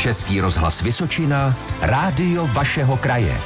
Český rozhlas Vysočina, rádio vašeho kraje.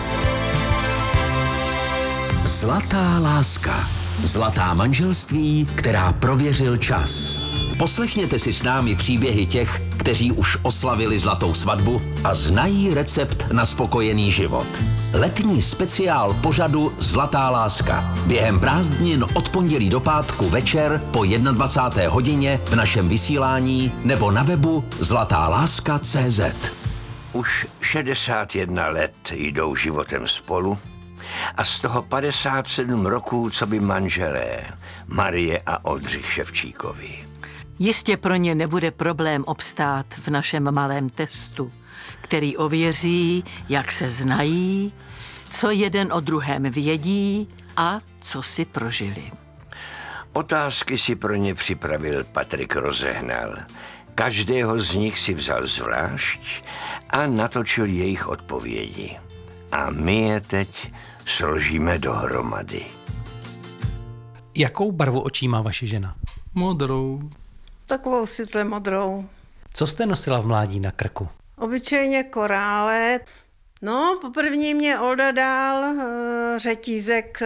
Zlatá láska. Zlatá manželství, která prověřil čas. Poslechněte si s námi příběhy těch, kteří už oslavili zlatou svatbu a znají recept na spokojený život. Letní speciál pořadu Zlatá láska. Během prázdnin od pondělí do pátku večer po 21. hodině v našem vysílání nebo na webu zlatáláska.cz. Už 61 let jdou životem spolu a z toho 57 roků coby manželé Marie a Oldřich Ševčíkovi. Jistě pro ně nebude problém obstát v našem malém testu, který ověří, jak se znají, co jeden o druhém vědí a co si prožili. Otázky si pro ně připravil Patrik Rozehnal. Každého z nich si vzal zvlášť a natočil jejich odpovědi. A my je teď složíme dohromady. Jakou barvu očí má vaše žena? Modrou. Takovou světle modrou. Co jste nosila v mládí na krku? Obyčejně korále. No, poprvé mě Olda dal řetízek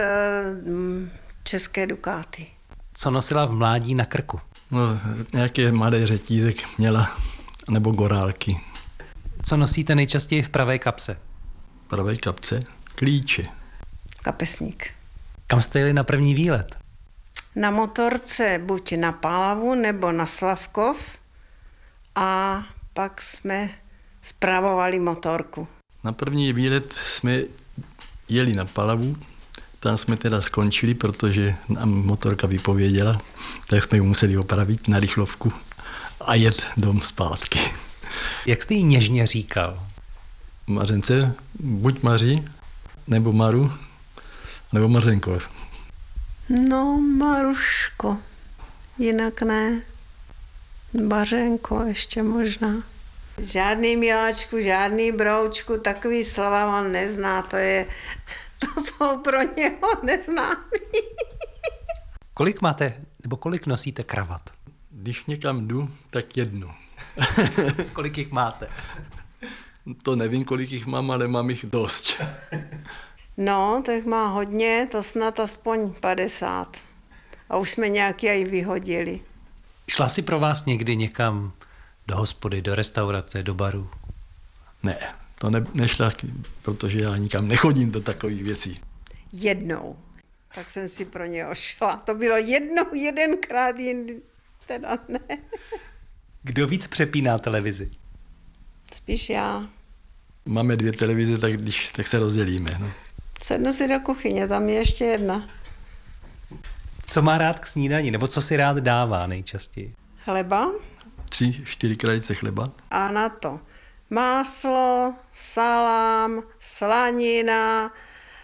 české Dukáty. Co nosila v mládí na krku? No, nějaký malý řetízek měla, nebo gorálky. Co nosíte nejčastěji v pravé kapse? V pravé kapce? Klíče. Kapesník. Kam jste jeli na první výlet? Na motorce buď na Palavu nebo na Slavkov a pak jsme spravovali motorku. Na první výlet jsme jeli na Palavu, tam jsme teda skončili, protože nám motorka vypověděla, tak jsme ji museli opravit na rychlovku a jet dom zpátky. Jak jste jí něžně říkal? Mařence, buď Maří, nebo Maru, nebo Mařenko. No, Maruško, jinak ne. Bařenko ještě možná. Žádný miláčku, žádný broučku, takový slova on nezná, to jsou pro něho neznámý. Kolik máte, nebo kolik nosíte kravat? Když někam jdu, tak jednu. Kolik jich máte? To nevím, kolik jich mám, ale mám jich dost. No, tak má hodně, to snad aspoň 50. A už jsme nějaký i vyhodili. Šla si pro vás někdy někam do hospody, do restaurace, do baru? Ne, to nešla, protože já nikam nechodím do takových věcí. Jednou. Tak jsem si pro něho šla. To bylo jednou, jedenkrát, jindy teda ne. Kdo víc přepíná televizi? Spíš já. Máme 2 televize, tak se rozdělíme. No. Sednu si do kuchyně, tam je ještě jedna. Co má rád k snídani, nebo co si rád dává nejčastěji? Chleba 3-4 krajice chleba. a na to máslo, salám, slanina,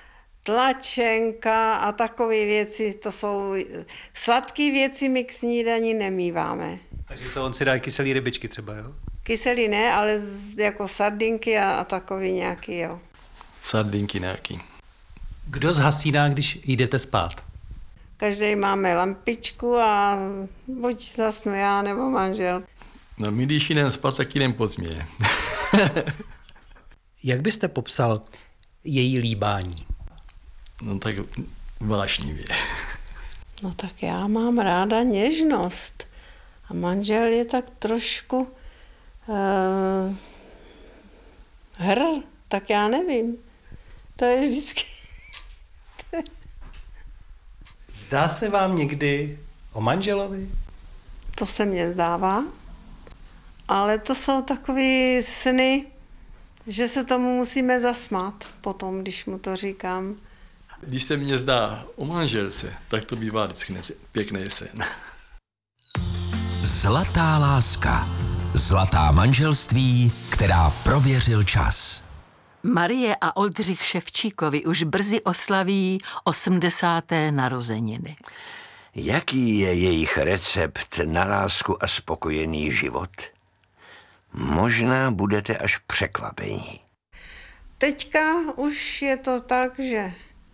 tlačenka a takové věci. To jsou sladké věci, my k snídani nemíváme. Takže co, on si dá kyselý rybičky třeba, jo? Kyselý ne, ale jako sardinky a takový nějaký, jo. Sardinky nějaký. Kdo zhasíná, když jdete spát? Každý máme lampičku a buď zasnu já nebo manžel. No my když jdem spát, tak jdem pod mě. Jak byste popsal její líbání? No tak vášnivě. No tak já mám ráda něžnost. A manžel je tak trošku tak já nevím. To je vždycky... Zdá se vám někdy o manželovi? To se mně zdává. Ale to jsou takové sny, že se tomu musíme zasmát potom, když mu to říkám. Když se mně zdá o manželce, tak to bývá vždycky pěkný sen. Zlatá láska. Zlatá manželství, která prověřil čas. Marie a Oldřich Ševčíkovi už brzy oslaví 80. narozeniny. Jaký je jejich recept na lásku a spokojený život? Možná budete až překvapení. Teďka už je to tak, že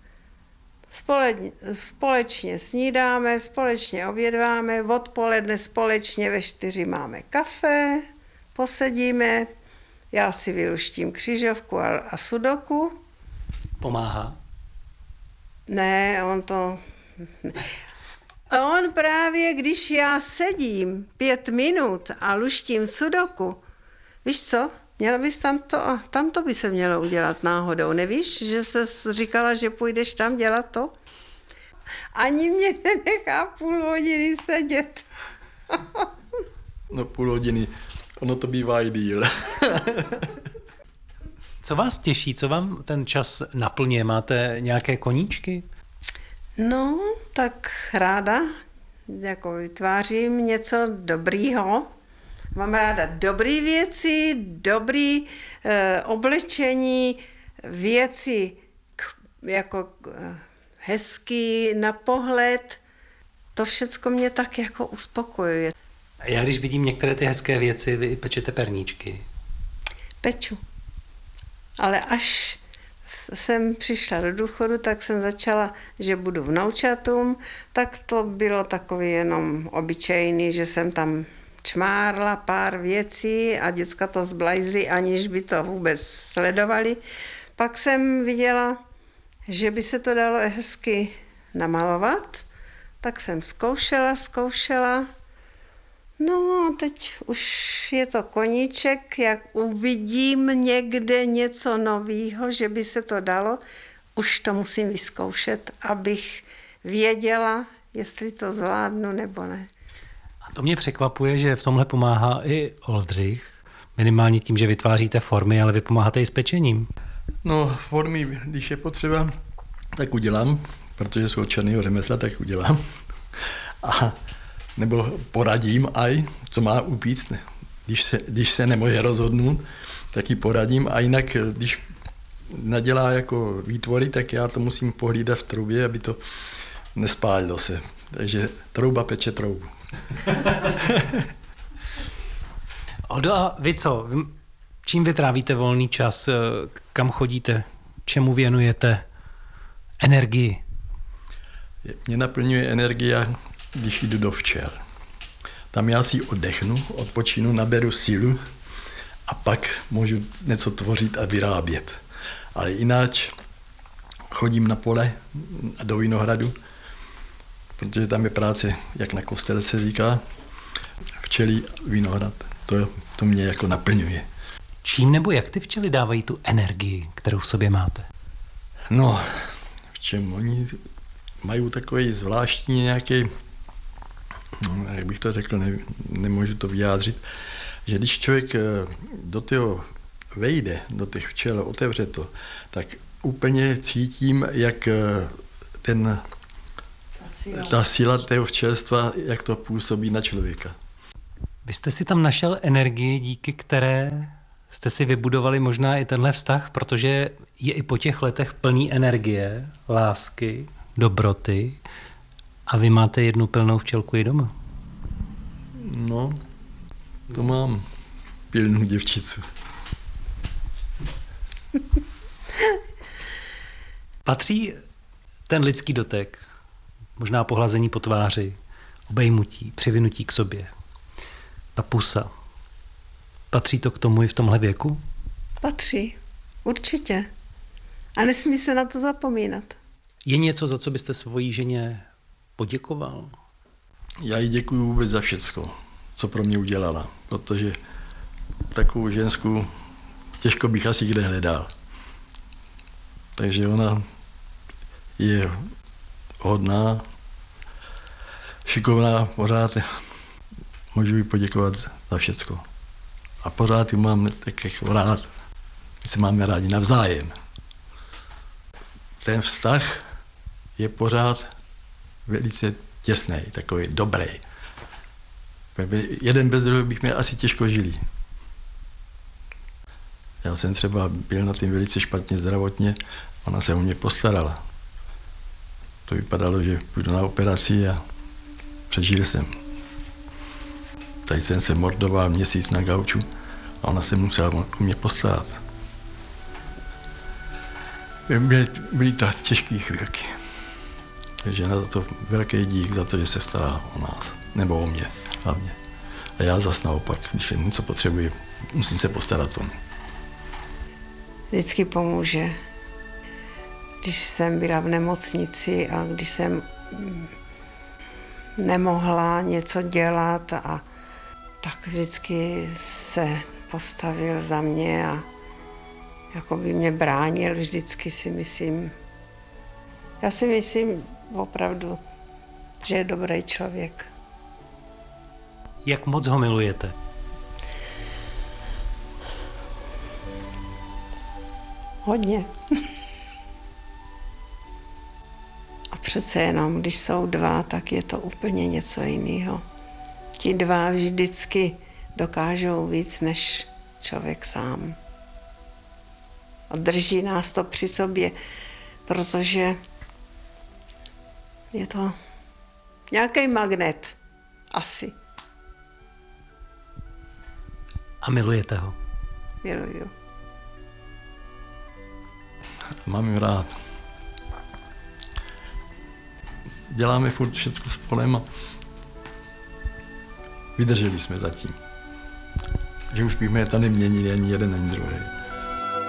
společně snídáme, společně obědváme, odpoledne společně ve 4 máme kafe, posedíme, Já si vyluštím křížovku a sudoku. Pomáhá? Ne, On právě, když já sedím 5 minut a luštím sudoku, víš co, měla bys tamto by se mělo udělat náhodou, nevíš, že jsi říkala, že půjdeš tam dělat to? Ani mě nenechá půl hodiny sedět. No půl hodiny, ono to bývá i díl. Co vás těší, co vám ten čas naplňuje? Máte nějaké koníčky? No, tak ráda, jako vytvářím něco dobrýho. Mám ráda dobré věci, dobré oblečení, věci hezký na pohled. To všecko mě tak jako uspokojuje. A já když vidím některé ty hezké věci, vy pečete perníčky. Peču. Ale až jsem přišla do důchodu, tak jsem začala, že budu vnoučatům, tak to bylo takový jenom obyčejný, že jsem tam čmárla pár věcí a děcka to zblajzly, aniž by to vůbec sledovali. Pak jsem viděla, že by se to dalo hezky namalovat, tak jsem zkoušela. No a teď už je to koníček, jak uvidím někde něco nového, že by se to dalo, už to musím vyzkoušet, abych věděla, jestli to zvládnu nebo ne. A to mě překvapuje, že v tomhle pomáhá i Oldřich, minimálně tím, že vytváříte formy, ale vy pomáháte i s pečením. No, formy, když je potřeba, tak udělám, protože jsou od černého řemesla, tak udělám. Nebo poradím aj, co má upíct. Když se nemůže rozhodnout, tak ji poradím. A jinak, když nadělá jako výtvory, tak já to musím pohlídat v troubě, aby to nespálilo se. Takže trouba peče troubu. Oldo, a vy co? Čím vy trávíte volný čas? Kam chodíte? Čemu věnujete energii? Mě naplňuje energie, když jdu do včel. Tam já si oddechnu, odpočinu, naberu sílu a pak můžu něco tvořit a vyrábět. Ale jináč chodím na pole do Vinohradu, protože tam je práce, jak na kostele se říká, včely, Vinohrad. To mě jako naplňuje. Čím nebo jak ty včely dávají tu energii, kterou v sobě máte? No, v čem oni mají takový zvláštní nějaký, jak bych to řekl, nemůžu to vyjádřit, že když člověk do toho vejde, do těch včel, otevře to, tak úplně cítím, jak ta síla toho včelstva, jak to působí na člověka. Vy jste si tam našel energii, díky které jste si vybudovali možná i tenhle vztah, protože je i po těch letech plný energie, lásky, dobroty a vy máte jednu plnou včelku i doma. No, to mám pilnou děvčicu. Patří ten lidský dotek, možná pohlazení po tváři, obejmutí, přivinutí k sobě, ta pusa. Patří to k tomu i v tomhle věku? Patří, určitě. A nesmí se na to zapomínat. Je něco, za co byste svojí ženě poděkoval? Já jí děkuju vůbec za všecko, co pro mě udělala, protože takovou ženskou těžko bych asi kde hledal. Takže ona je hodná, šikovná, pořád můžu jí poděkovat za všecko. A pořád ji mám tak jako rád. My se máme rádi navzájem. Ten vztah je pořád velice těsný, takový dobrý. Jeden bez druhého bych měl asi těžko žili. Já jsem třeba byl na tím velice špatně zdravotně, ona se o mě postarala. To vypadalo, že půjdu na operaci a přežil jsem. Tady jsem se mordoval měsíc na gauču a ona se musela o mě postarat. Byly to těžké chvílky. Takže na to velký dík za to, že se stará o nás, nebo o mě hlavně. A já zas naopak, když něco potřebuji, musím se postarat o mě. vždycky pomůže. Když jsem byla v nemocnici a když jsem nemohla něco dělat, a tak vždycky se postavil za mě a jako by mě bránil, vždycky si myslím. Já si myslím opravdu, že je dobrý člověk. Jak moc ho milujete? Hodně. A přece jenom, když jsou dva, tak je to úplně něco jiného. Ti dva vždycky dokážou víc než člověk sám. A drží nás to při sobě, protože je to nějaký magnet. Asi. A milujete ho? Miluju. Mám ji rád. Děláme furt všechno spolem a vydrželi jsme zatím. Že už bychom to neměnili ani jeden, ani druhý.